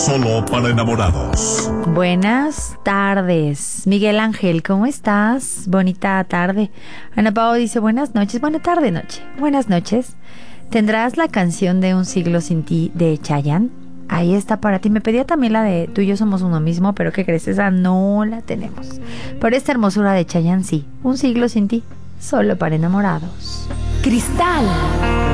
Solo para enamorados. Buenas tardes. Miguel Ángel, ¿cómo estás? Bonita tarde. Ana Pao dice buenas noches. Buena tarde, noche. Buenas noches. ¿Tendrás la canción de Un siglo sin ti de Chayanne? Ahí está para ti. Me pedía también la de Tú y yo somos uno mismo, pero ¿qué crees? Esa no la tenemos. Pero esta hermosura de Chayanne sí. Un siglo sin ti. Solo para enamorados. Cristal